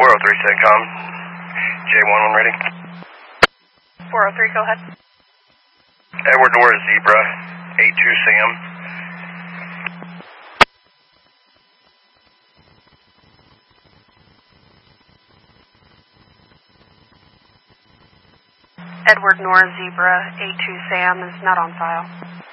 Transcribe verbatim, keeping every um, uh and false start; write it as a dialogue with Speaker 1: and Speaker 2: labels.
Speaker 1: four oh three CENTCOM, J one one ready.
Speaker 2: four oh three, go ahead.
Speaker 1: Edward Norris Zebra, eight two Sam.
Speaker 2: Edward Norris Zebra, eight two Sam is not on file.